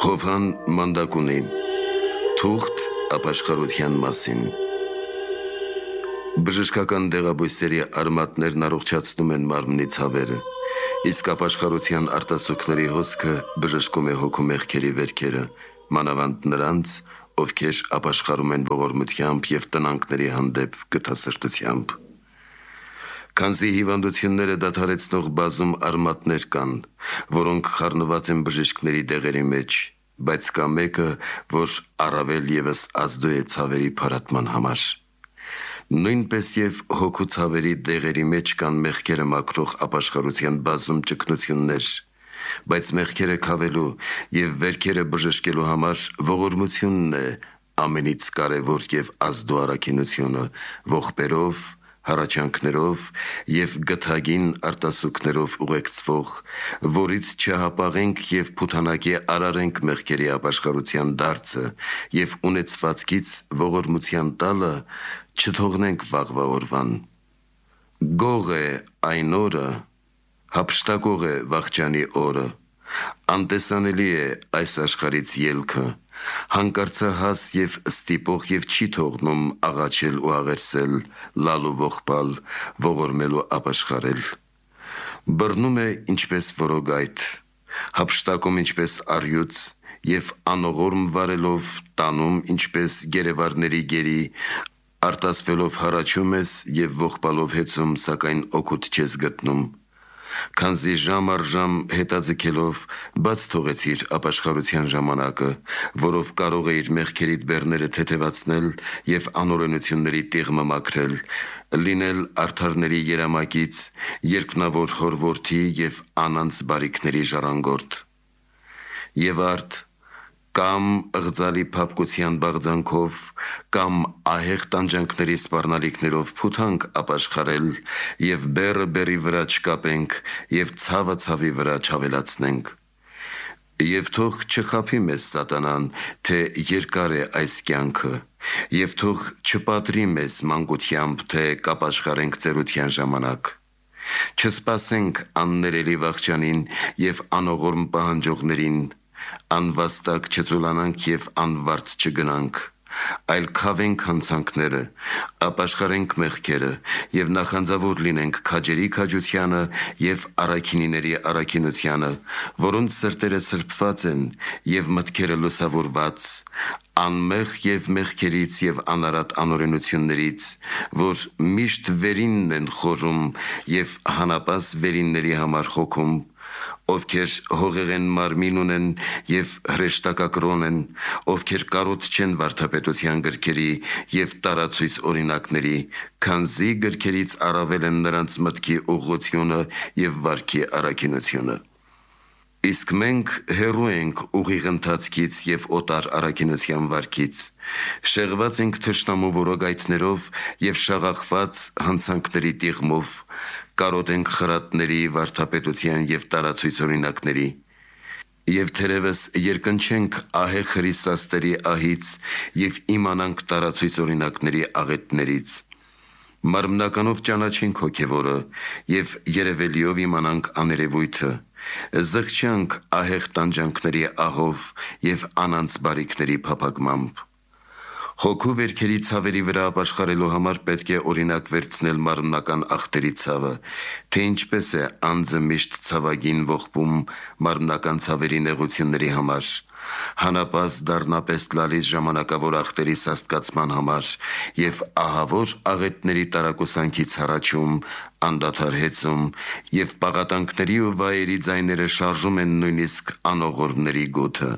Հովհան մանդակ ունի, թուղթ ապաշխարության մասին։ Բժշկական դեղաբույսերի արմատներն առողջացնում են մարմնի ցավերը, իսկ ապաշխարության արտասուքների հոսքը բժշկում է հոգու մեղքերի վերքերը, մանավանդ նրանց, ովքեր ապաշխարում են ողորմությամբ և տնանքների հանդեպ գթասրտությամբ։ Քանզի հիվանդությունները դադարեցնող բազում արմատներ կան, որոնք խառնված են բժիշկների դեղերի մեջ, բայց կա մեկը, որ առավել ևս ազդու է ցավերի փարատման համար։ Նույնպես և հոգու ցավերի դեղերի մեջ կան մեղքերը մաքրող ապաշխարության բազում ճգնություններ, բայց մեղքերը քավելու և վերքերը բժշկելու համար ողորմությունն է ամենից կարևոր և ազդու առաքինությունը, ողբերով, հառաչանքներով և գթագին արտասուքներով ուղեկցվող, որից չհապաղենք և փութանակի արարենք մեղքերի ապաշխարության դարձը և ունեցվածքից ողորմության տալը չթողնենք վաղվա օրվան։ Գող է այն օրը, հափշտակող է վախճանի օրը, անտեսանելի է այս աշխարհից ելքը, հանկարծահաս և ստիպող և չի թողնում աղաչել ու աղերսել, լալ ու ողբալ, ողորմել ու ապաշխարել։ Բռնում է ինչպես որոգայթ, հափշտակում ինչպես առյուծ և անողորմ վարելով տանում ինչպես գերեվարների գերի, արտասվելով հառաչում ես և ողբալով հեծում, սակայն օգուտ չես գտնում։ Քանզի ժամ առ ժամ հետաձգելով բաց թողեցիր ապաշխարության ժամանակը, որով կարող էիր մեղքերիդ բեռները թեթևացնել և անօրենությունների տիղմը մաքրել, լինել արդարների երամակից, երկնավոր հոր որդի և անանց բարիքների ժառանգորդ։ Եվ արդ կամ ըղձալի փափկության բաղձանքով, կամ ահեղ տանջանքների սպառնալիքներով փութանք ապաշխարել և բեռը բեռի վրա չկապենք և ցավը ցավի վրա չավելացնենք։ Եվ թող չխաբի մեզ սատանան, թե երկար է այս կյանքը, և թող չպատրի մեզ մանկությամբ, թե կապաշխարենք ծերության ժամանակ։ Չսպասենք աններելի վախճանին և անողորմ պահանջողներին, անվաստակ չծուլանանք և անվարձ չգնանք, այլ քավենք հանցանքները, ապաշխարենք մեղքերը և նախանձավոր լինենք քաջերի քաջությանը և առաքինիների առաքինությանը, որոնց սրտերը սրբված են և մտքերը լուսավորված, անմեղ և մեղքերից և անարատ անօրենություններից, որ միշտ վերինն են խորում և հանապաս վերինների համար հոգում, ովքեր հողեղեն մարմին ունեն և հրեշտակակրոն են, ովքեր կարոտ չեն վարդապետության գրքերի և տարացույց օրինակների, քանզի գրքերից առավել են նրանց մտքի ուղղությունը և վարքի առաքինությունը։ Իսկ մենք հեռու ենք ուղիղ ընթացքից և օտար առաքինության վարքից, շեղված ենք թշնամու որոգայթներով և շաղախված հանցանքների տիղմով, կարոտ ենք խրատների, վարդապետության և տարացույց օրինակների։ Եվ թերևս երկնչենք ահեղ հրիսաստերի ահից և իմանանք տարացույց օրինակների աղետներից։ Մարմնականով ճանաչենք հոգևորը և երևելիով իմանանք աներևույթը, զղջանք ահեղ տանջանքների ահով և անանց բարիքների փափագմամբ։ Հոգու վերքերի ցավերի վրա ապաշխարելու համար պետք է օրինակ վերցնել մարմնական ախտերի ցավը, թե ինչպես է անձը միշտ ցավագին ողբում մարմնական ցավերի նեղությունների համար, հանապաս դառնապես լալիս ժամանակավոր ախտերի սաստկացման համար և ահավոր աղետների տարակուսանքից հառաչում, անդադար հեծում և պաղատանքների ու վայերի ձայները շարժում են նույնիսկ անողորմների գութը։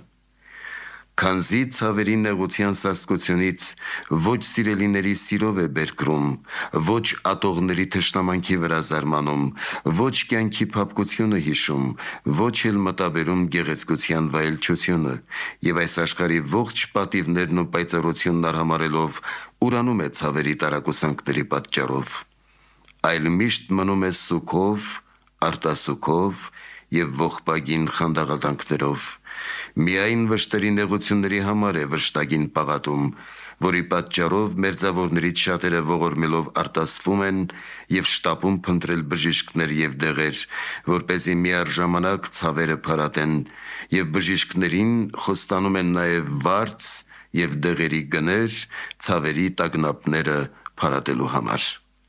Քանզի ցավերի նեղության սաստկությունից ոչ սիրելիների սիրով է բերկրում, ոչ ատողների թշնամանքի վրա զարմանում, ոչ կյանքի փափկությունը հիշում, ոչ էլ մտաբերում գեղեցկության վայելչությունը, և այս աշխարհի ողջ պատիվներն ու պայծառությունն արհամարհելով ուրանում է ցավերի տարակուսանքների պատճառով, այլ միշտ մնում է սուգով, արտասուքով և ողբագին խանդաղատանքներով, Միայն վշտերի նեղությունների համար է վշտագին պաղատում, որի պատճառով մերձավորներից շատերը ողորմելով արտասվում են և շտապում փնտրել բժիշկներ և դեղեր, որպեսզի միառժամանակ ցավերը փարատեն, և բժիշկներին խոստանում են նաև վարձ և դեղերի գներ ցավերի տագնապները փարատելու համար։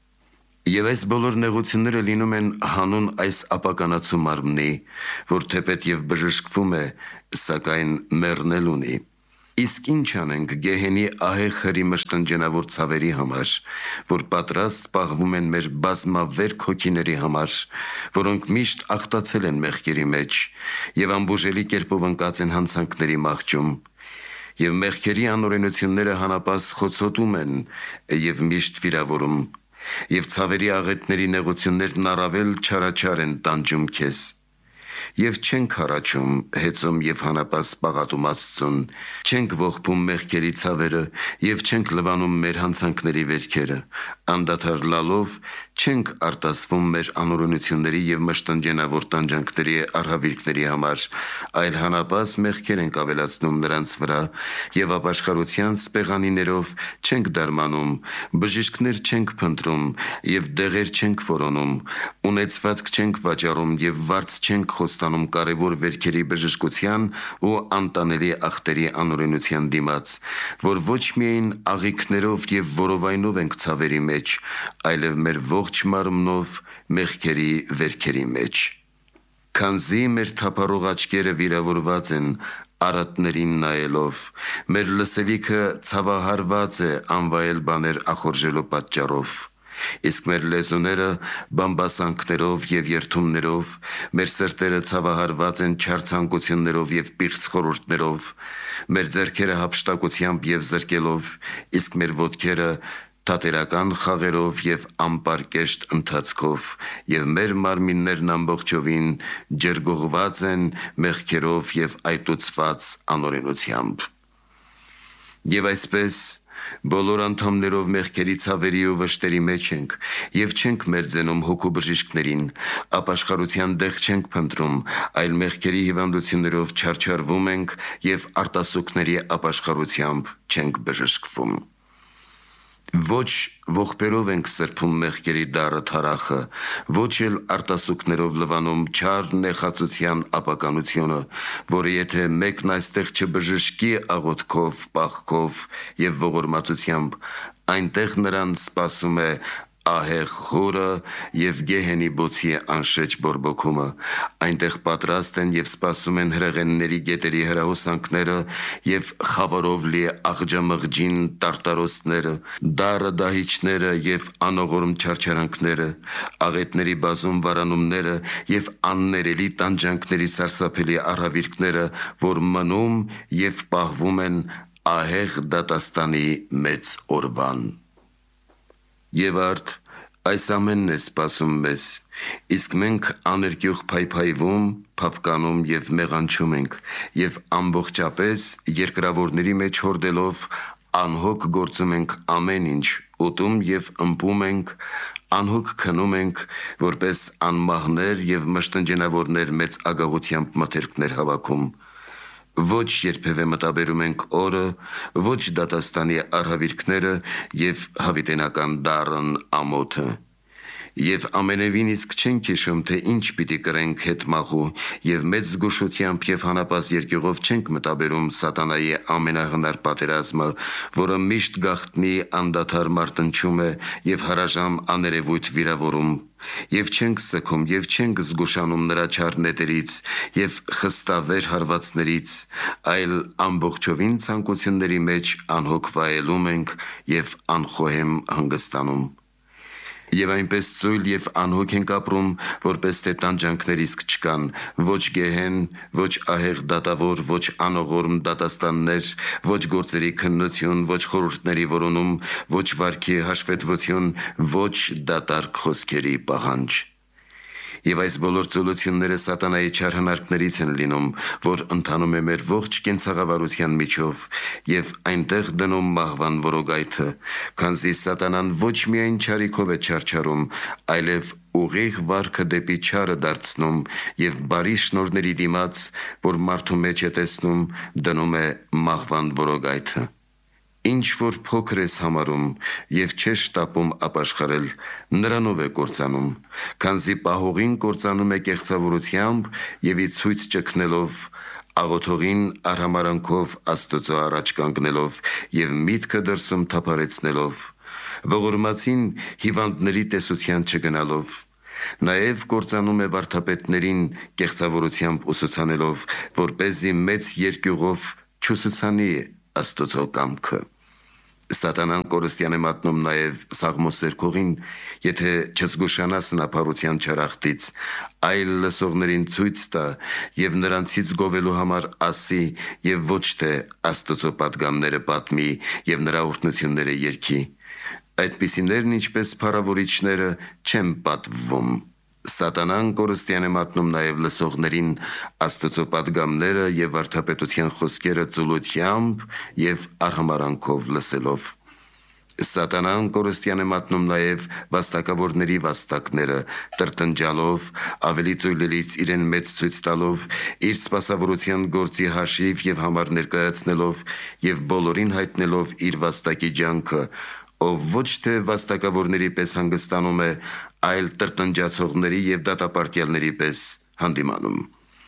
Եվ այս բոլոր նեղությունները լինում են հանուն այս ապականացու մարմնի, որ թեպետ և բժշկվում է, սակայն մեռնել ունի։ Իսկ ինչ անենք գեհենի ահեղ հրի մշտնջենավոր ցավերի համար, որ պատրաստ պահվում են մեր բազմավերք հոգիների համար, որոնք միշտ աղտացել են մեղքերի մեջ և անբուժելի կերպով ընկած են հանցանքների մահճում, և մեղքերի անօրենությունները հանապազ խոցոտում են և միշտ վիրավորում, և ցավերի աղետների նեղություններն առավել չարաչար են տանջում քեզ։ Եվ չենք հառաչում, հեծում և հանապազ պաղատում Աստծուն, չենք ողբում մեղքերի ցավերը և չենք լվանում մեր հանցանքների վերքերը, անդադար լալով չենք արտասվում մեր անօրենությունների և մշտնջենավոր տանջանքների արհավիրքների համար, այլ հանապազ մեղքեր ենք ավելացնում նրանց վրա և ապաշխարության սպեղանիներով չենք դարմանում, բժիշկներ չենք փնտրում և դեղեր չենք որոնում, ունեցվածք չենք վաճառում և վարձ չենք խոստանում կարևոր վերքերի բժշկության ու անտանելի ախտերի անօրենության դիմաց, որ ոչ միայն աղիքներով և որովայնով ենք ցավերի մեջ, այլև մեր ողջ մարմնով մեղքերի վերքերի մեջ։ Քանզի մեր թափառող աչքերը վիրավորված են արատներին նայելով, մեր լսելիքը ցավահարված է անվայել բաներ ախորժելու պատճառով, իսկ մեր լեզուները բամբասանքներով և երդումներով, մեր սրտերը ցավահարված են չար ցանկություններով և պիղծ խորհուրդներով, մեր ձեռքերը հափշտակությամբ և զրկելով, իսկ մեր ոտքերը թատերական խաղերով և անպարկեշտ ընթացքով, և մեր մարմիններն ամբողջովին ջրգողված են մեղքերով և այտուցված անօրենությամբ։ Եվ այսպես բոլոր անդամներով մեղքերի ցավերի ու վշտերի մեջ ենք և չենք մերձենում հոգու բժիշկներին, ապաշխարության դեղ չենք փնտրում, այլ մեղքերի հիվանդություններով չարչարվում ենք և արտասուքների ապաշխարությամբ չենք բժշկվում։ Ոչ ողբերով ենք սրբում մեղքերի դառը թարախը, ոչ էլ արտասուքներով լվանում չար նեխածության ապականությունը, որը եթե մեկն այստեղ չբժշկի աղոթքով, պաղքով և ողորմածությամբ, այնտեղ նրան սպասում է ահեղ խորը և գեհենի բոցի անշեջ բորբոքումը, այնտեղ պատրաստ են և սպասում են հրեղենների գետերի հրահոսանքները և խավարով լի աղջամղջին տարտարոսները, դառը դահիճները և անողորմ չարչարանքները, աղետների բազում վարանումները և աններելի տանջանքների սարսափելի առհավիրքները, որ մնում և պահվում են ահեղ դատաստանի մեծ օրվան։ Եվ արդ այս ամենն է սպասում մեզ, իսկ մենք աներկյուղ փայփայվում, փափկանում և մեղանչում ենք և ամբողջապես երկրավորների մեջ հորդելով անհոգ գործում ենք ամեն ինչ, ուտում և ըմպում ենք, անհոգ քնում ենք, որպես անմահներ և մշտնջենավորներ մեծ ագահությամբ մթերքներ հավաքում, ոչ երբևէ մտաբերում ենք օրը, ոչ դատաստանի արհավիրքները և հավիտենական դառն ամոթը, և ամենևին իսկ չենք հիշում, թե ինչ պիտի կրենք հետմահու և մեծ զգուշությամբ և հանապազ երկյուղով չենք մտաբերում սատանայի ամենահնար պատերազմը, որը միշտ գաղտնի անդադար մարտնչում է և հարաժամ աներևույթ վիրավորում, և չենք սգում և չենք զգուշանում նրա չար նետերից և խստավեր հարվածներից, այլ ամբողջովին ցանկությունների մեջ անհոգ վայելում ենք և անխոհեմ հանգստանում։ Եվ այնպես ծույլ և անհոգ ենք ապրում, որպես թե տանջանքներ իսկ չկան, ոչ գեհեն, ոչ ահեղ դատավոր, ոչ անողորմ դատաստաններ, ոչ գործերի քննություն, ոչ խորհուրդների որոնում, ոչ վարքի հաշվետվություն, ոչ դատարկ խոսքերի պահանջ։ Եվ այս բոլոր ծոլությունները սատանայի չար հնարքներից են լինում, որ ընթանում է մեր ողջ կենցաղավարության միջով եւ այնտեղ դնում մահվան որոգայթը, քանզի սատանան ոչ միայն չարիքով է չարչարում, այլև ուղիղ վարքը դեպի չարը դարձնում եւ բարի շնորհների դիմաց, որ մարդու մեջ է տեսնում, դնում է մահվան որոգայթը։ Ինչ որ փոքր ես համարում եւ չես շտապում ապաշխարել, նրանով է կործանում, քանզի պահողին կործանում է կեղծավորությամբ եւ ի ցույց ճգնելով, աղոթողին արհամարանքով Աստծո առաջ կանգնելով եւ միտքը դրսում թափարեցնելով, ողորմածին հիվանդների տեսության չգնալով, նաեւ կործանում է վարդապետներին կեղծավորությամբ ուսուցանելով, որպեսզի մեծ երկյուղով չուսուցանի Աստծո կամքը։ Սատանան կորստյան է մատնում նաև սաղմոսերքողին, եթե չզգուշանա սնափառության չարախտից, այլ լսողներին ցույց տա եւ նրանցից գովելու համար ասի եւ ոչ թե Աստծո պատգամները պատմի եւ նրա օրհնությունները երգի։ Այդպիսիներն ինչպես փառավորիչները չեն պատվվում։ Սատանան կորստյան է մատնում նաև լսողներին Աստծո պատգամները եւ վարդապետության խոսքերը ծուլությամբ եւ արհամարանքով լսելով։ Սատանան կորստյան է մատնում նաև վաստակավորների վաստակները, տրտնջալով, ավելի ծույլերից իրեն մեծ ցույց տալով, իր սպասավորության գործի հաշիվ եւ համար ներկայացնելով եւ բոլորին հայտնելով իր վաստակի ջանքը, ով ոչ թե վաստակավորների պես հանգստանում է, այլ տրտնջացողների եւ դատապարտյալների պես հանդիմանում։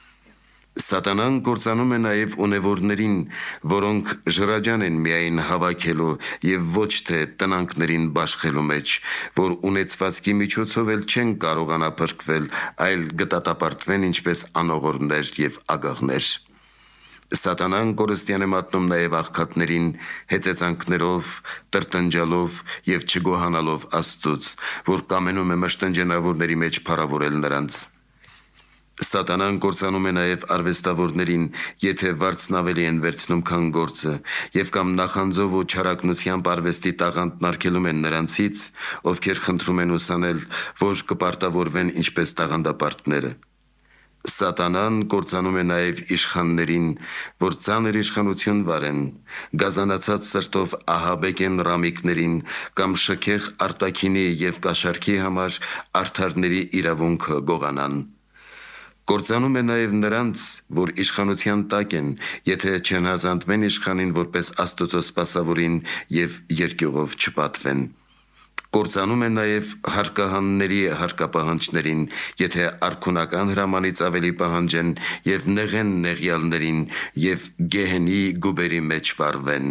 Սատանան կործանում է նաև ունևորներին, որոնք ժրաջան են միայն հավաքելու եւ ոչ թե տնանքներին բաշխելու մեջ, որ ունեցվածքի միջոցով էլ չեն կարողանա փրկվել, այլ գտատապարտվեն ինչպես անողորներ եւ ագաղներ։ Սատանան կորստյան է մատնում նաև աղքատներին հեծեծանքներով, տրտնջալով եւ չգոհանալով Աստծուց, որ կամենում է մշտնջենավորների մեջ փառավորել նրանց։ Սատանան կործանում է նաև արվեստավորներին, եթե վարձն ավելի են վերցնում, քան գործը, եւ կամ նախանձով ու չարակնությամբ արվեստի տաղանդն արգելում են նրանցից, ովքեր խնդրում են ուսանել, որ կպարտավորվեն ինչպես տաղանդապարտները։ Սատանան կործանում է նաև իշխաններին, որ ծանր իշխանություն վարեն, գազանացած սրտով ահաբեկեն ռամիկներին կամ շքեղ արտաքինի եւ կաշառքի համար արդարների իրավունքը գողանան։ Կործանում է նաև նրանց, որ իշխանության տակ են, եթե չհնազանդվեն իշխանին որպես Աստծո սպասավորին եւ երկյուղով չպատվեն։ Կործանում է նաև հարկահանների հարկապահանջներին, եթե արքունական հրամանից ավելի պահանջեն եւ նեղեն նեղյալներին եւ գեհենի գուբերի մեջ վարվեն։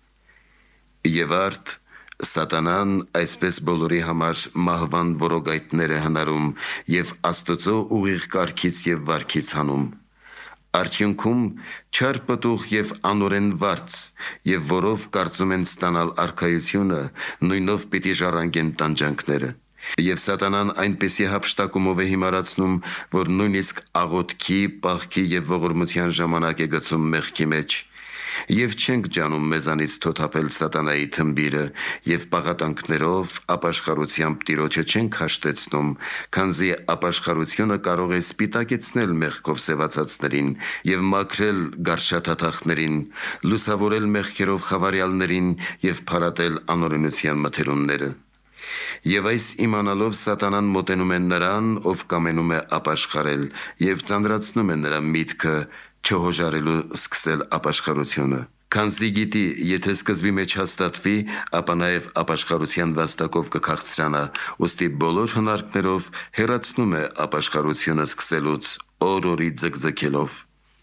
Եվ արդ Սատանան այսպես բոլորի համար մահվան որոգայթներ է հնարում եւ Աստծո ուղիղ կարգից եւ վարքից հանում։ Արդյունքում չար պտուղ եւ անօրեն վարձ, եւ որով կարծում են ստանալ արքայությունը, նույնով պիտի ժառանգեն տանջանքները։ Եվ Սատանան այնպեսի հափշտակումով է հիմարացնում, որ նույնիսկ աղոթքի, պահքի եւ ողորմության ժամանակ է գցում մեղքի մեջ։ Եվ չենք ջանում մեզանից թոթափել սատանայի թմբիրը եւ պաղատանքներով ապաշխարությամբ Տիրոջը չենք հաշտեցնում, քանզի ապաշխարությունը կարող է սպիտակեցնել մեղքով սևացածներին եւ մաքրել գարշաթաթախներին, լուսավորել մեղքերով խավարյալներին եւ փարատել անօրենության մթերումները։ Եվ այս իմանալով Սատանան մոտենում է նրան, ով կամենում է ապաշխարել եւ ծանրացնում է նրա միտքը չհոժարելու սկսել ապաշխարությունը։ Քանզի գիտի, եթե սկզբի մեջ հաստատվի, ապա նաև ապաշխարության վաստակով կքաղցրանա, ուստի բոլոր հնարքներով հեռացնում է ապաշխարությունը սկսելուց օր-օրի ձգձգելով։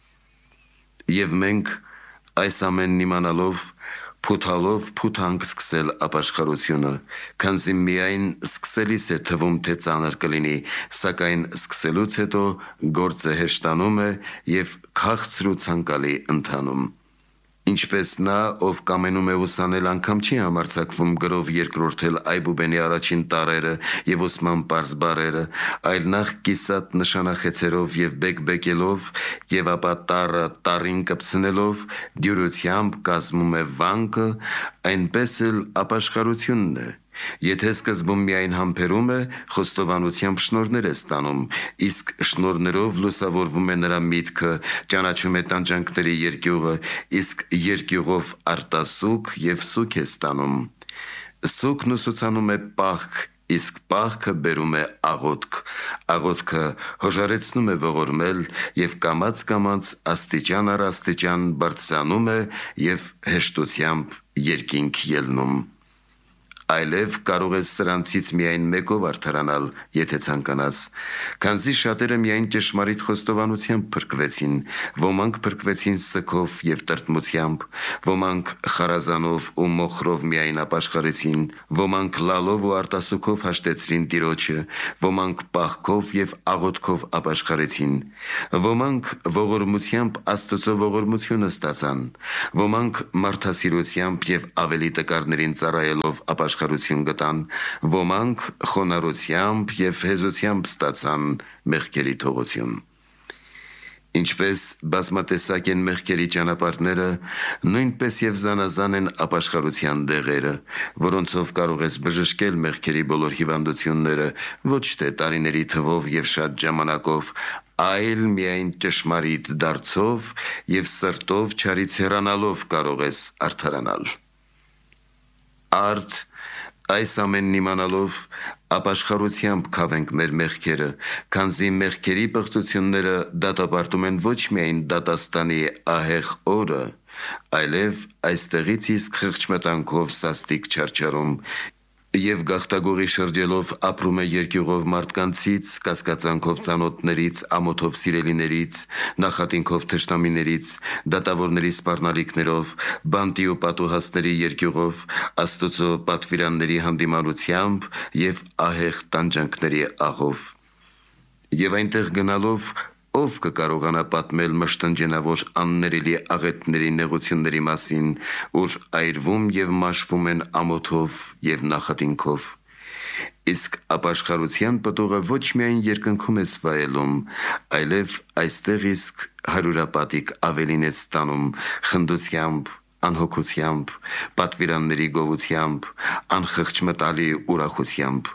Եվ մենք այս ամենն իմանալով փութալով փութանք սկսել ապաշխարությունը, քանզի միայն սկսելիս է թվում, թե ծանր կլինի, սակայն սկսելուց հետո գործը հեշտանում է եւ քաղցր ու ցանկալի ընթանում։ Ինչպես նա, ով կամենում է ուսանել, անգամ չի համարձակվում գրով երկրորդել Այբուբենի առաջին տառերը եւ ոսման պարզ բառերը, այլ նախ կիսատ նշանախեցերով եւ բեկբեկելով եւ ապա տառը տառին կպցնելով դյուրությամբ կազմում է վանկը, այնպես էլ ապաշխարությունն է, Եթե սկզբում միայն համբերում է, խոստովանությամբ շնորհներ է ստանում, իսկ շնորհներով լուսավորվում է նրա միտքը, ճանաչում է տանջանքների երկյուղը, իսկ երկյուղով արտասուք եւ սուք է ստանում։ Սուքն ուսուցանում է պահք, իսկ պահքը բերում է աղոթք, աղոթքը հոժարեցնում է ողորմել եւ կամաց աստիճան առ աստիճան բարձրանում է եւ հեշտությամբ երկինք ելնում։ Այլև կարող ես սրանցից միայն մեկով արդարանալ, եթե ցանկանաս, քանզի շատերը միայն ճշմարիտ խոստովանությամբ փրկվեցին, ոմանք փրկվեցին սգով եւ տրտմությամբ, ոմանք խարազանով ու մոխրով միայն ապաշխարեցին, ոմանք լալով ու արտասուքով հաշտեցրին Տիրոջը, ոմանք պահքով եւ աղոթքով ապաշխարեցին, ոմանք ողորմությամբ Աստծո ողորմությունը ստացան, ոմանք մարդասիրությամբ եւ ավելի տկարներին ծառայելով ապաշխարություն գտան, ոմանք խոնարհությամբ եւ հեզությամբ ստացան մեղքերի թողություն։ Ինչպես բազմատեսակ են մեղքերի ճանապարհները, նույնպես եւ զանազան են ապաշխարության դեղերը, որոնցով կարող ես բժշկել մեղքերի բոլոր հիվանդությունները, ոչ թե տարիների թվով եւ շատ ժամանակով, այլ միայն ճշմարիտ դարձով եւ սրտով չարից հեռանալով կարող ես արդարանալ։ Արդ այս ամենն իմանալով ապաշխարությամբ քավենք մեր մեղքերը, քանզի մեղքերի պղծությունները դատապարտում են ոչ միայն դատաստանի ահեղ օրը, այլև այստեղից իսկ խղճմտանքով սաստիկ չարչարում եւ գաղտագողի շրջելով ապրում է երկյուղով մարդկանցից, կասկածանքով ծանոթներից, ամոթով սիրելիներից, նախատինքով թշնամիներից, դատավորների սպառնալիքներով, բանտի ու պատուհասների երկյուղով, Աստծո պատվիրանների հանդիմանությամբ եւ ահեղ տանջանքների աղով։ Եվ այնտեղ գնալով ով կկարողանա պատմել մշտնջենավոր աններելի աղետների նեղությունների մասին, որ այրվում եւ մաշվում են ամոթով եւ նախատինքով։ Իսկ ապաշխարության պտուղը ոչ միայն երկնքում ես վայելում, այլև այստեղ իսկ հարյուրապատիկ ավելին ես ստանում խնդությամբ, անհոգությամբ, պատվիրանների գովությամբ, անխղճմտալի ուրախությամբ։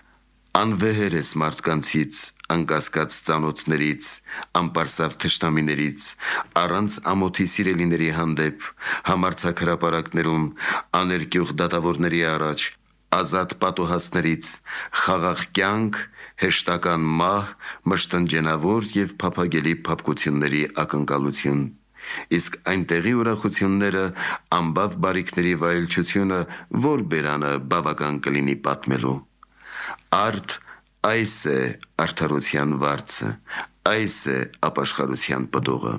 Անվեհեր ես մարդկանցից, անկասկած ծանոթներից, անպարսավ թշնամիներից, առանց ամոթի սիրելիների հանդեպ, համարձակ հրապարակներում, աներկյուղ դատավորների առաջ, ազատ պատուհասներից, խաղաղ կյանք, հեշտական մահ, մշտնջենավոր եւ փափագելի փափկությունների ակնկալություն։ Իսկ այնտեղի ուրախությունները, անբավ բարիքների վայելչությունը, որ բերանը բավական կլինի պատմելու։ Արդ այս է արդարության վարձը, այս է ապաշխարության պտուղը։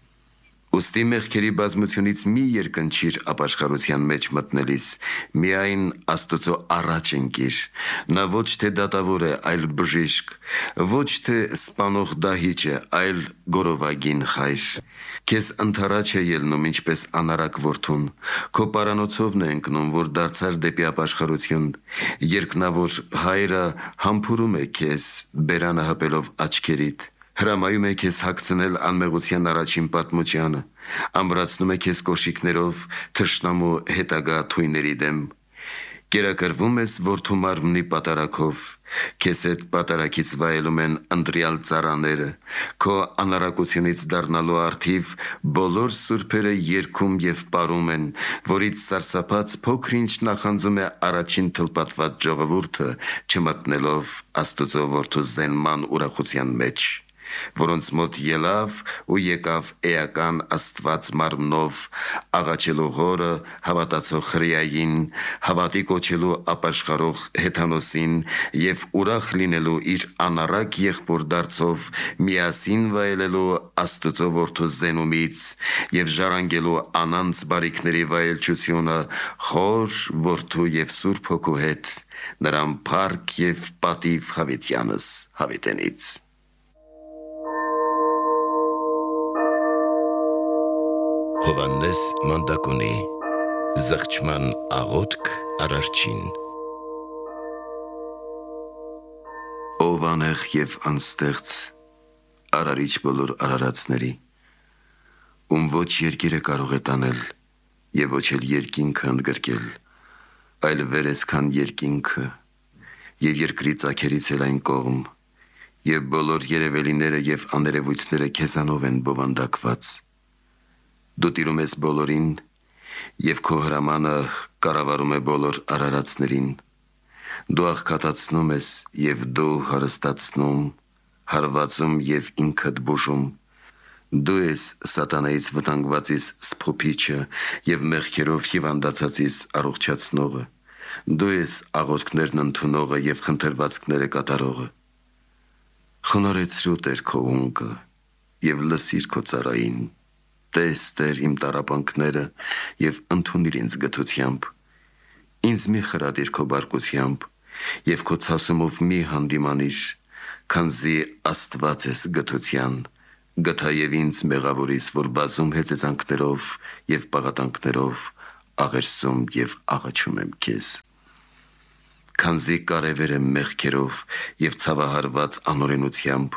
Ուստի մեղքերի բազմությունից մի երկնչիր ապաշխարության մեջ մտնելիս, միայն Աստծո առաջ ընկիր, նա ոչ թե դատավոր է, այլ բժիշկ, ոչ թե սպանող դահիճ է, այլ գորովագին խայր։ Քեզ ընդառաջ է ելնում ինչպես անարակ որդուն, քո պարանոցովն է ընկնում, որ դարձար դեպի ապաշխարություն, երկնավոր հայրը համբուրում է քեզ, բերանը հպելով աչքերիդ, հրամայում է քեզ հագցնել անմեղության առաջին պատմությանը, ամրացնում է քեզ կոշիկներով թշնամու հետագա թույների դեմ, կերակրվում ես որդու մարմնի պատարակով, քեզ հետ պատարակից վայելում են ընտրյալ ծառաները, քո անառակությունից դառնալու արդիվ բոլոր սուրբերը երգում եւ պարում են, որից սարսափած փոքր-ինչ նախանձում է առաջին թլպատված ժողովուրդը, չմտնելով Աստծո որդու զենման ուրախության մեջ, որոնց մոտ ելավ ու եկավ էական Աստված մարմնով, աղաչելու Հորը, հավատացող Հրեային, հավատի կոչելու ապաշխարող Հեթանոսին եւ ուրախ լինելու իր անառակ եղբոր դարձով, միասին վայելելու Աստծո որդու զենումից եւ ժառանգելու անանց բարիքների վայելչությունը Խոր որդու եւ Սուրբ Հոգու հետ, նրան փառք եւ պատիվ հավիտյանս հավիտենից։ Հովանես Մանդակոնի Զղջման աղոթք արարչին։ Ով անեղ եւ անստեղծ, արարիչ բոլոր արարածների, ում ոչ երկիրը կարող է տանել եւ ոչ էլ երկինքը ընդգրկել, այլ վեր ես քան երկինքը, եւ երկրի ծագերից էլ այն կողմ, եւ բոլոր երևելիները եւ աներևույթները քեզանով են բովանդակված։ Դու տիրում ես բոլորին, եւ քո հրամանը կառավարում է բոլոր արարածներին։ Դու աղքատացնում ես եւ դու հարստացնում, հարվածում եւ ինքդ բուժում։ Դու ես սատանայից վտանգվածից սփոփիչը եւ մեղքերով հիվանդացածից առողջացնողը։ Դու ես աղոթքներն ընդունողը եւ խնդրվածքները կատարողը։ Խոնարհեցրու Տեր քո ունկը եւ լսիր քո ծառային։ Տես Տեր իմ տառապանքները եւ ընդունիր ինձ գթությամբ։ Ինձ մի խրատիր քո բարկությամբ եւ քո ցասումով մի հանդիմանիր, քանզի Աստված ես գթության։ Գթա եւ ինձ մեղավորից, որ բազում հեծեծանքներով եւ պաղատանքներով աղերսում եւ աղաչում եմ քեզ։ Քանզի կարևեր եմ մեղքերով եւ ցավահարված անօրենությամբ,